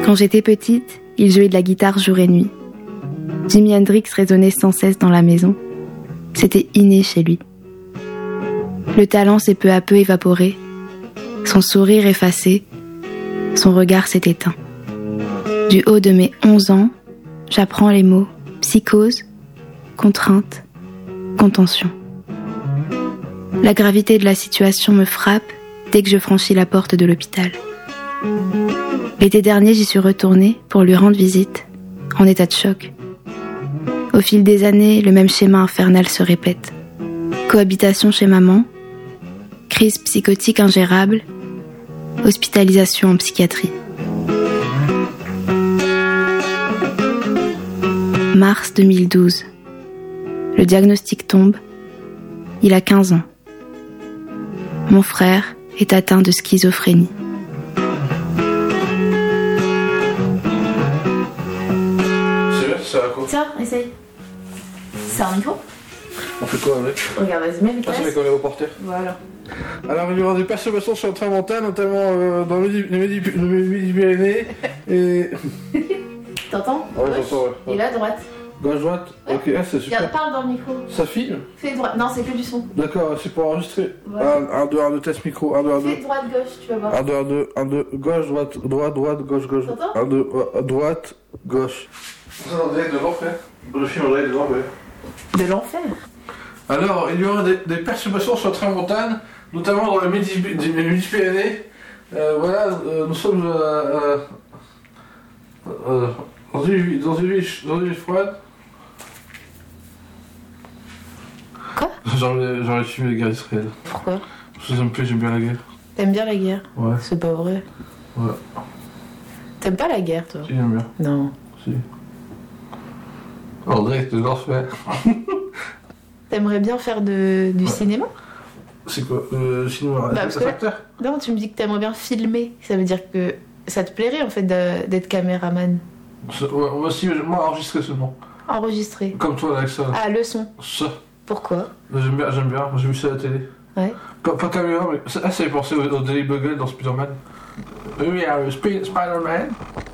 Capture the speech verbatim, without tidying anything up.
Quand j'étais petite, il jouait de la guitare jour et nuit. Jimi Hendrix résonnait sans cesse dans la maison. C'était inné chez lui. Le talent s'est peu à peu évaporé, son sourire effacé, son regard s'est éteint. Du haut de mes onze ans, j'apprends les mots psychose, contrainte, contention. La gravité de la situation me frappe dès que je franchis la porte de l'hôpital. L'été dernier, j'y suis retournée pour lui rendre visite, en état de choc. Au fil des années, le même schéma infernal se répète. Cohabitation chez maman, crise psychotique ingérable, hospitalisation en psychiatrie. Mars deux mille douze. Le diagnostic tombe. Il a quinze ans. Mon frère est atteint de schizophrénie. C'est vrai, ça va quoi? Tiens, essaye. C'est un micro? On fait quoi avec? Regarde, vas-y, mets le Ah, c'est casque. avec les reporters. Voilà. Alors, il y aura des perturbations sur le train mental, notamment euh, dans le Midi- le Midi- le Midi-Pyrénées et... T'entends? Ouais, Gauche. j'entends, ouais. Et là, droite. Gauche, droite. Ouais. Ok, ah, c'est super. Regarde, parle dans le micro. Ça filme? Fais droite. Non, c'est que du son. D'accord, c'est pour enregistrer. Voilà. un, deux, un, deux, test micro. un, deux, un, deux. Fais droite, gauche, tu vas voir. un, deux, un, deux, un, deux, gauche, droite, droite, droite, gauche, gauche. T'entends? un, deux, droite, gauche. Ça, on dirait de l'enfer. Le film, on dirait de l'enfer. De l'enfer. Alors, il y aura des, des perturbations sur le train montagne, notamment dans le Midi- les Midi-Pyrénées. Euh, voilà, euh, nous sommes euh, euh, euh, dans, une, dans, une ville, dans une ville froide. Quoi? J'aurais filmé les guerres d'Israël. Pourquoi? Parce que ça me plaît, j'aime bien la guerre. T'aimes bien la guerre? Ouais. C'est pas vrai. Ouais. T'aimes pas la guerre, toi? Si, j'aime bien. Non. Si. En direct de l'enfer. T'aimerais bien faire de, du Ouais. cinéma? C'est quoi? Euh, cinéma, Bah, parce que là- acteur? Non, tu me dis que t'aimerais bien filmer. Ça veut dire que ça te plairait en fait de- d'être caméraman. Ouais, moi aussi, moi enregistrer seulement. Enregistré. Comme toi avec ça. Ah, le son. Ça. Pourquoi? J'aime bien, j'aime bien, j'ai vu ça à la télé. Ouais. Pas, pas caméra, mais ça, ça fait penser au, au Daily Bugle dans Spider-Man. Oui, oui, euh, Sp- Spider-Man.